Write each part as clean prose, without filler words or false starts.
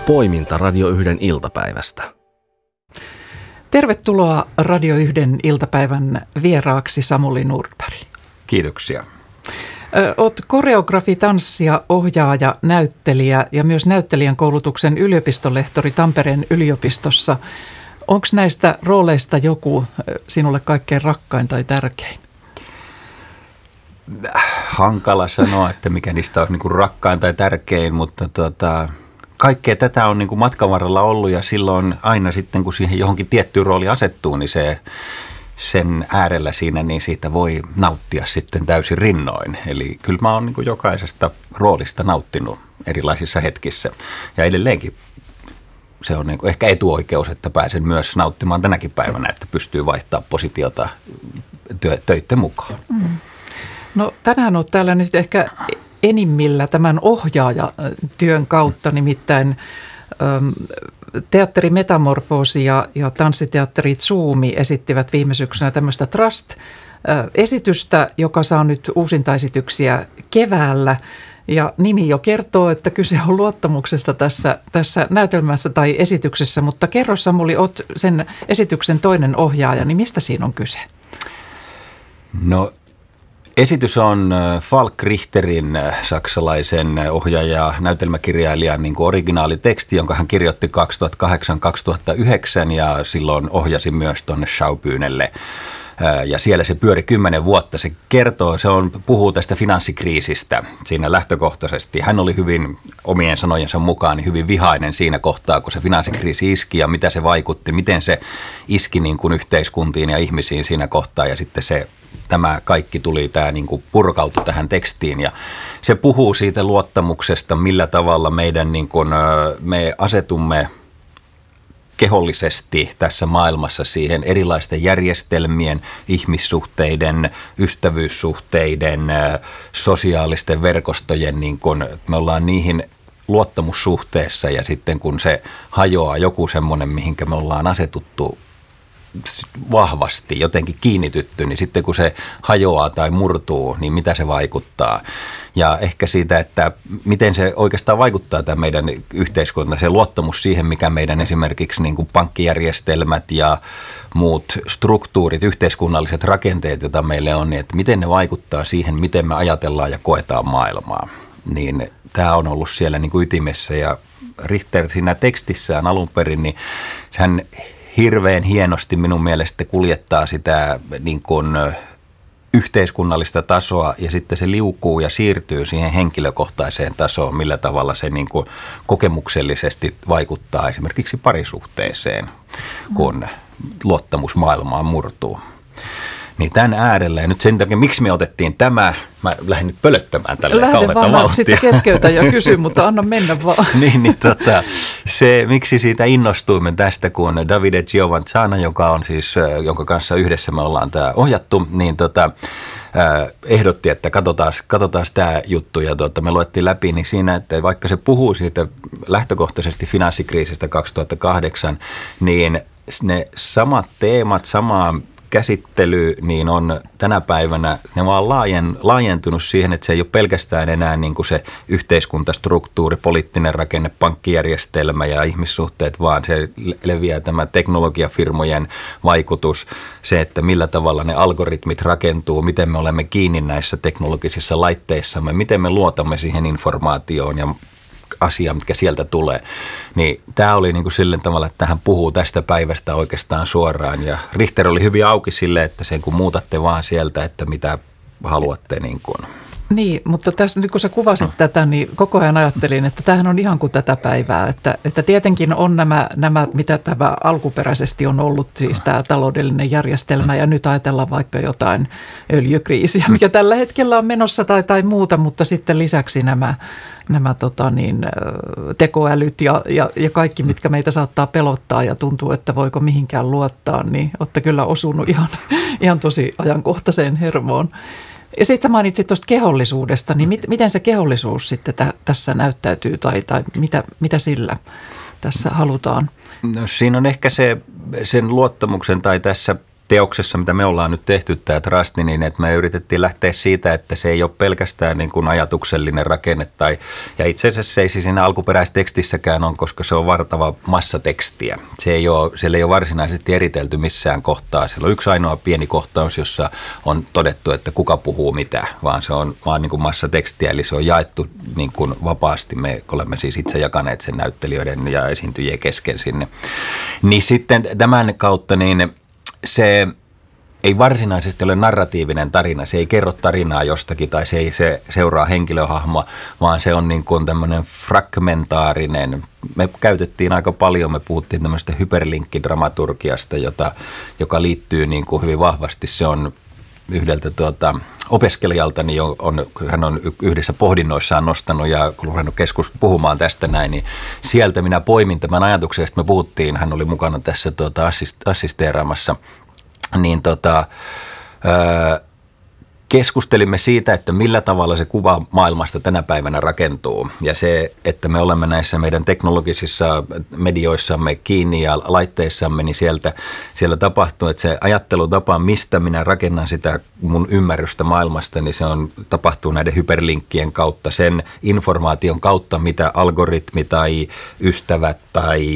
Poiminta Radio 1 iltapäivästä. Tervetuloa Radio 1 iltapäivän vieraaksi Samuli Nordberg. Kiitoksia. Olet koreografi, tanssija, ohjaaja, näyttelijä ja myös näyttelijän koulutuksen yliopistolehtori Tampereen yliopistossa. Onko näistä rooleista joku sinulle kaikkein rakkain tai tärkein? Hankala sanoa, että mikä niistä on niin rakkain tai tärkein, mutta kaikkea tätä on niin matkan varrella ollut ja silloin aina sitten, kun siihen johonkin tiettyyn rooli asettuu, niin sen äärellä siinä, niin siitä voi nauttia sitten täysin rinnoin. Eli kyllä mä oon niin jokaisesta roolista nauttinut erilaisissa hetkissä ja edelleenkin se on niin ehkä etuoikeus, että pääsen myös nauttimaan tänäkin päivänä, että pystyy vaihtamaan positiota töiden mukaan. No tänään olet täällä nyt ehkä enimmillä tämän ohjaajatyön kautta, nimittäin teatteri Metamorfoosi ja tanssiteatteri Zoomi esittivät viime syksynä tämmöistä Trust-esitystä, joka saa nyt uusintaesityksiä keväällä. Ja nimi jo kertoo, että kyse on luottamuksesta tässä näytelmässä tai esityksessä, mutta kerro Samuli, olet sen esityksen toinen ohjaaja, niin mistä siinä on kyse? No esitys on Falk Richterin, saksalaisen ohjaaja, näytelmäkirjailijan niin kuin originaaliteksti, jonka hän kirjoitti 2008-2009 ja silloin ohjasi myös tuonne Schaubühnelle. Ja siellä se pyöri 10 vuotta. Se puhuu tästä finanssikriisistä siinä lähtökohtaisesti. Hän oli hyvin omien sanojensa mukaan niin hyvin vihainen siinä kohtaa, kun se finanssikriisi iski ja mitä se vaikutti, miten se iski niin kuin yhteiskuntiin ja ihmisiin siinä kohtaa. Ja sitten tämä kaikki tämä niin kuin purkautui tähän tekstiin ja se puhuu siitä luottamuksesta, millä tavalla me asetumme kehollisesti tässä maailmassa siihen erilaisten järjestelmien, ihmissuhteiden, ystävyyssuhteiden, sosiaalisten verkostojen, me ollaan niihin luottamussuhteessa ja sitten kun se hajoaa joku semmoinen, mihinkä me ollaan asetuttu vahvasti, jotenkin kiinnitytty, niin sitten kun se hajoaa tai murtuu, niin mitä se vaikuttaa. Ja ehkä siitä, että miten se oikeastaan vaikuttaa tämä meidän yhteiskunta, se luottamus siihen, mikä meidän esimerkiksi niin kuin pankkijärjestelmät ja muut struktuurit, yhteiskunnalliset rakenteet, joita meille on, niin että miten ne vaikuttaa siihen, miten me ajatellaan ja koetaan maailmaa. Niin tämä on ollut siellä niin kuin ytimessä ja Richter siinä tekstissään alun perin, niin hän hirveän hienosti minun mielestä kuljettaa sitä niin kuin yhteiskunnallista tasoa ja sitten se liukuu ja siirtyy siihen henkilökohtaiseen tasoon, millä tavalla se niin kuin kokemuksellisesti vaikuttaa esimerkiksi parisuhteeseen, kun luottamus maailmaan murtuu. Niin tämän äärellä, ja nyt sen takia, miksi me otettiin tämä, mä lähdin nyt pölöttämään tällä kauheata vauhtia. Sitten keskeytä ja kysy, mutta anna mennä vaan. Se, miksi siitä innostuimme tästä, kun Davide Giovanzana, joka on siis, jonka kanssa yhdessä me ollaan tämä ohjattu, niin ehdotti, että katsotaan tämä juttu ja me luettiin läpi, niin siinä, että vaikka se puhuu siitä lähtökohtaisesti finanssikriisistä 2008, niin ne samat teemat, sama käsittely, niin on tänä päivänä, ne vaan laajentunut siihen, että se ei ole pelkästään enää niin kuin se yhteiskuntastruktuuri, poliittinen rakenne, pankkijärjestelmä ja ihmissuhteet, vaan se leviää tämä teknologiafirmojen vaikutus, se, että millä tavalla ne algoritmit rakentuu, miten me olemme kiinni näissä teknologisissa laitteissamme, miten me luotamme siihen informaatioon ja asia, mitkä sieltä tulee. Niin tämä oli niin kuin sillä tavalla, että hän puhuu tästä päivästä oikeastaan suoraan. Ja Richter oli hyvin auki sille, että sen kun muutatte vaan sieltä, että mitä haluatte niin kuin. Niin, mutta tässä nyt kun sä kuvasit tätä, niin koko ajan ajattelin, että tämähän on ihan kuin tätä päivää. Että tietenkin on nämä, mitä tämä alkuperäisesti on ollut, siis tämä taloudellinen järjestelmä, ja nyt ajatellaan vaikka jotain öljykriisiä, mikä tällä hetkellä on menossa tai muuta, mutta sitten lisäksi nämä tekoälyt ja kaikki, mitkä meitä saattaa pelottaa ja tuntuu, että voiko mihinkään luottaa, niin olette kyllä osunut ihan tosi ajankohtaiseen hermoon. Ja sitten sä mainitsit tuosta kehollisuudesta, niin miten se kehollisuus sitten tässä näyttäytyy tai mitä sillä tässä halutaan? No, siinä on ehkä sen luottamuksen tai tässä teoksessa, mitä me ollaan nyt tehty, tämä Trust, niin että me yritettiin lähteä siitä, että se ei ole pelkästään niin kuin ajatuksellinen rakenne. Ja itse asiassa se ei siinä alkuperäistekstissäkään on, koska se on vartava massatekstiä. Siellä ei ole varsinaisesti eritelty missään kohtaa. Siellä on yksi ainoa pieni kohtaus, jossa on todettu, että kuka puhuu mitä, vaan se on vaan niin kuin massatekstiä, eli se on jaettu niin kuin vapaasti. Me olemme siis itse jakaneet sen näyttelijöiden ja esiintyjien kesken sinne. Niin sitten tämän kautta niin se ei varsinaisesti ole narratiivinen tarina, se ei kerro tarinaa jostakin tai se ei seuraa henkilöhahmoa, vaan se on niin kuin tämmöinen fragmentaarinen. Me käytettiin aika paljon, me puhuttiin tämmöistä hyperlinkkidramaturgiasta, joka liittyy niin kuin hyvin vahvasti. Se on yhdeltä opiskelijalta, niin hän on yhdessä pohdinnoissaan nostanut ja ruvennut puhumaan tästä näin, niin sieltä minä poimin tämän ajatuksen, josta me puhuttiin, hän oli mukana tässä assisteeraamassa, niin keskustelimme siitä, että millä tavalla se kuva maailmasta tänä päivänä rakentuu. Ja se, että me olemme näissä meidän teknologisissa medioissamme kiinni ja laitteissamme, niin siellä tapahtuu, että se ajattelutapa, mistä minä rakennan sitä mun ymmärrystä maailmasta, niin se tapahtuu näiden hyperlinkkien kautta, sen informaation kautta, mitä algoritmi tai ystävät tai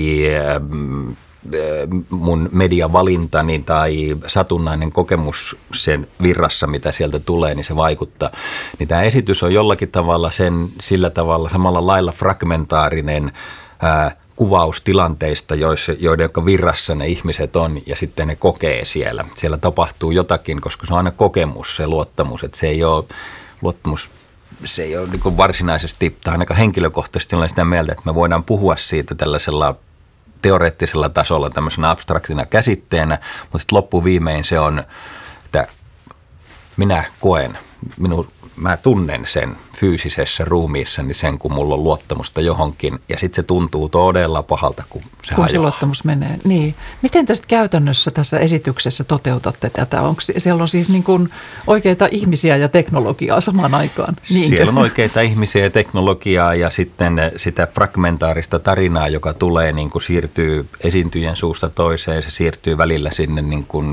mun mediavalintani tai satunnainen kokemus sen virrassa, mitä sieltä tulee, niin se vaikuttaa. Niin tämä esitys on jollakin tavalla sillä tavalla samalla lailla fragmentaarinen kuvaus tilanteista, joiden virrassa ne ihmiset on ja sitten ne kokee siellä. Siellä tapahtuu jotakin, koska se on aina kokemus, se luottamus, että se ei ole luottamus. Se ei ole niin kuin varsinaisesti, tai ainakaan henkilökohtaisesti olen sitä mieltä, että me voidaan puhua siitä tällaisella teoreettisella tasolla tämmöisenä abstraktina käsitteenä, mutta sitten loppuviimein se on, että minä koen, mä tunnen sen fyysisessä ruumiissani sen, kun mulla on luottamusta johonkin, ja sitten se tuntuu todella pahalta, kun se hajoaa. Se luottamus menee, niin. Miten tästä käytännössä tässä esityksessä toteutatte tätä? Onko siellä on siis niin kuin oikeita ihmisiä ja teknologiaa samaan aikaan? Niinkö? Siellä on oikeita ihmisiä ja teknologiaa ja sitten sitä fragmentaarista tarinaa, joka tulee, niin kuin siirtyy esiintyjien suusta toiseen, se siirtyy välillä sinne niin kuin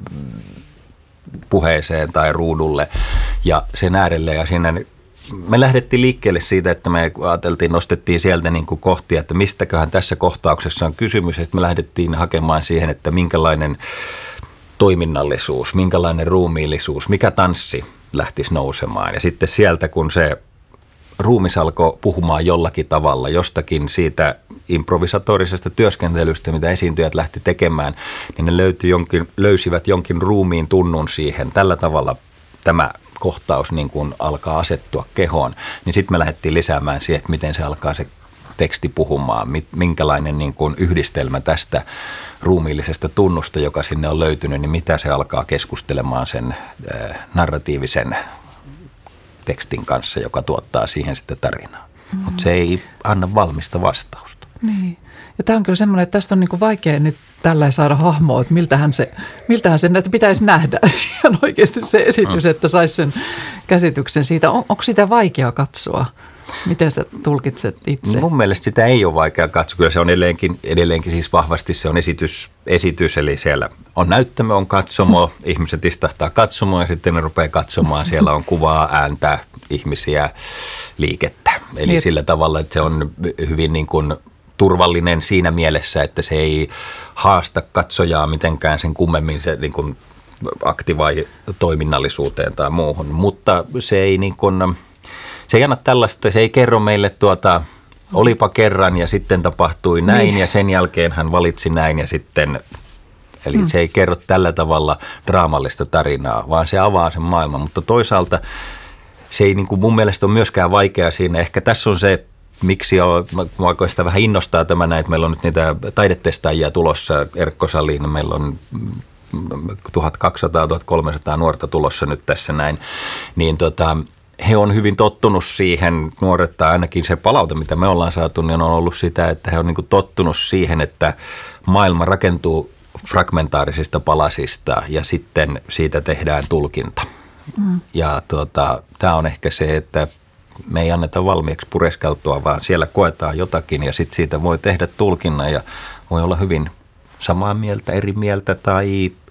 puheeseen tai ruudulle ja sen äärelle ja siinä me lähdettiin liikkeelle siitä, että me nostettiin sieltä niin kuin kohtia, että mistäköhän tässä kohtauksessa on kysymys, että me lähdettiin hakemaan siihen, että minkälainen toiminnallisuus, minkälainen ruumiillisuus, mikä tanssi lähtisi nousemaan ja sitten sieltä kun se ruumis alkoi puhumaan jollakin tavalla jostakin siitä improvisatorisesta työskentelystä, mitä esiintyjät lähti tekemään, niin ne löysivät jonkin ruumiin tunnun siihen. Tällä tavalla tämä kohtaus niin kuin alkaa asettua kehoon, niin sitten me lähdettiin lisäämään siihen, että miten se alkaa se teksti puhumaan, minkälainen niin kuin yhdistelmä tästä ruumiillisesta tunnusta, joka sinne on löytynyt, niin mitä se alkaa keskustelemaan sen narratiivisen tekstin kanssa, joka tuottaa siihen sitten tarinaa. Mutta se ei anna valmista vastausta. Niin. Ja tämä on kyllä semmoinen, että tästä on niin kuin vaikea nyt tällä saada hahmoa, että miltähän se pitäisi nähdä. Ihan oikeasti se esitys, että saisi sen käsityksen siitä. Onko sitä vaikea katsoa? Miten sä tulkitset itse? Mun mielestä sitä ei ole vaikea katsoa. Kyllä se on edelleenkin siis vahvasti se on esitys, eli siellä on näyttämö, on katsomo, ihmiset istahtaa katsomoon ja sitten ne rupeaa katsomaan. Siellä on kuvaa, ääntä, ihmisiä, liikettä. Eli niin, sillä tavalla, että se on hyvin niin kuin turvallinen siinä mielessä, että se ei haasta katsojaa mitenkään sen kummemmin se niin kuin aktivoi toiminnallisuuteen tai muuhun, mutta se ei niin kuin se ei anna tällaista, se ei kerro meille olipa kerran ja sitten tapahtui näin niin. Ja sen jälkeen hän valitsi näin ja sitten, eli se ei kerro tällä tavalla draamallista tarinaa, vaan se avaa sen maailman, mutta toisaalta se ei niin kuin mun mielestä ole myöskään vaikea siinä, ehkä tässä on se, miksi mua sitä vähän innostaa tämä näin, että meillä on nyt niitä taidetestaajia tulossa Erkkosaliin, meillä on 1200-1300 nuorta tulossa nyt tässä näin, niin he on hyvin tottunut siihen, nuoret tai ainakin se palaute, mitä me ollaan saatu, niin on ollut sitä, että he on niin kuin tottunut siihen, että maailma rakentuu fragmentaarisista palasista ja sitten siitä tehdään tulkinta. Ja tämä on ehkä se, että me ei anneta valmiiksi pureskeltua, vaan siellä koetaan jotakin ja sitten siitä voi tehdä tulkinnan ja voi olla hyvin samaa mieltä, eri mieltä tai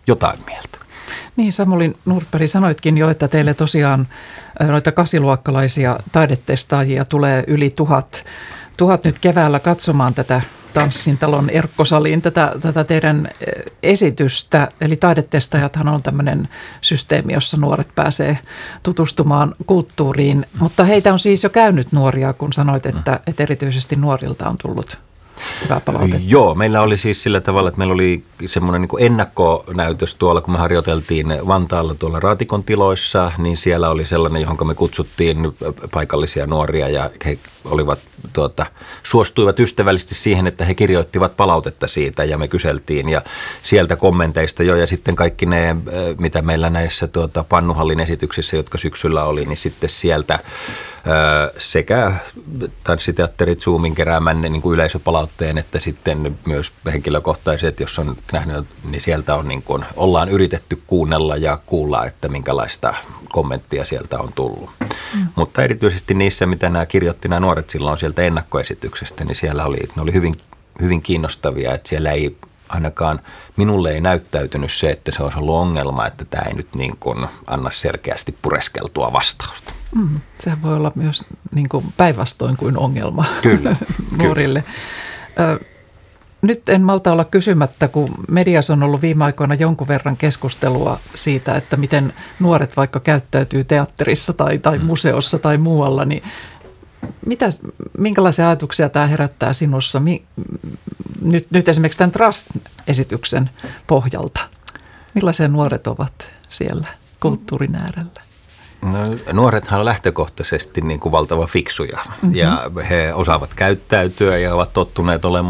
jotain mieltä. Niin, Samuli Nordberg, sanoitkin jo, että teille tosiaan noita kasiluokkalaisia taidetestaajia tulee yli 1000 nyt keväällä katsomaan tätä Tanssintalon Erkkosaliin tätä teidän esitystä. Eli taidetestaajathan on tämmöinen systeemi, jossa nuoret pääsee tutustumaan kulttuuriin. Mutta heitä on siis jo käynyt nuoria, kun sanoit, että erityisesti nuorilta on tullut hyvää palautetta. Joo, meillä oli siis sillä tavalla, että meillä oli semmoinen niin kuin ennakkonäytös tuolla, kun me harjoiteltiin Vantaalla tuolla Raatikon tiloissa, niin siellä oli sellainen, johon me kutsuttiin paikallisia nuoria ja he suostuivat ystävällisesti siihen, että he kirjoittivat palautetta siitä ja me kyseltiin ja sieltä kommenteista jo ja sitten kaikki ne, mitä meillä näissä Pannuhallin esityksissä, jotka syksyllä oli, niin sitten sieltä sekä Tanssiteatterit Zoomin keräämän niin kuin yleisöpalautteen, että sitten myös henkilökohtaiset, jos on nähnyt, niin sieltä on niin kuin, ollaan yritetty kuunnella ja kuulla, että minkälaista kommenttia sieltä on tullut. Mutta erityisesti niissä, mitä nämä nuoret silloin sieltä ennakkoesityksestä, niin siellä ne oli hyvin, hyvin kiinnostavia, että siellä ei ainakaan minulle ei näyttäytynyt se, että se olisi ollut ongelma, että tämä ei nyt niin kuin anna selkeästi pureskeltua vastausta. Sehän voi olla myös niin kuin päinvastoin kuin ongelma kyllä, nuorille. Nyt en malta olla kysymättä, kun mediassa on ollut viime aikoina jonkun verran keskustelua siitä, että miten nuoret vaikka käyttäytyy teatterissa tai museossa tai muualla, niin minkälaisia ajatuksia tämä herättää sinussa nyt esimerkiksi tämän Trust-esityksen pohjalta? Millaisia nuoret ovat siellä kulttuurin äärellä? No, nuorethan on lähtökohtaisesti niin kuin valtavan fiksuja ja he osaavat käyttäytyä ja ovat tottuneet olemaan